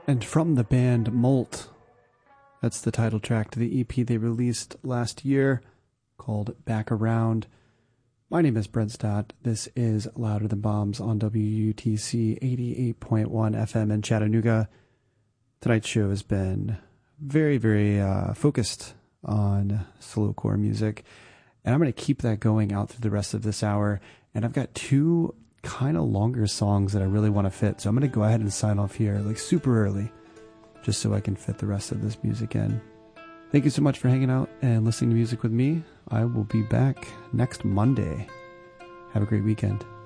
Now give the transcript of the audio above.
And from the band Molt, that's the title track to the EP they released last year called Back Around. My name is Brent Stott. This is Louder Than Bombs on WUTC 88.1 FM in Chattanooga. Tonight's show has been very, very focused on slowcore music, and I'm going to keep that going out through the rest of this hour. And I've got two kind of longer songs that I really want to fit, so I'm going to go ahead and sign off here like super early just so I can fit the rest of this music in. Thank you so much for hanging out and listening to music with me. I will be back next Monday. Have a great weekend.